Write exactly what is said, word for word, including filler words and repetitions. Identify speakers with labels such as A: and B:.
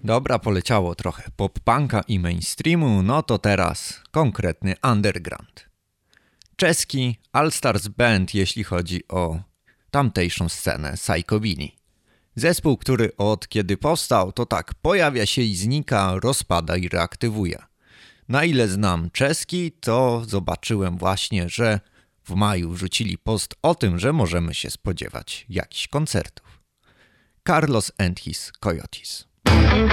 A: Dobra, poleciało trochę pop-punka i mainstreamu, no to teraz konkretny underground. Czeski All Stars Band, jeśli chodzi o tamtejszą scenę Psychobilly. Zespół, który od kiedy powstał, to tak pojawia się i znika, rozpada i reaktywuje. Na ile znam czeski, to zobaczyłem właśnie, że w maju wrzucili post o tym, że możemy się spodziewać jakichś koncertów. Carlos and his Coyotes.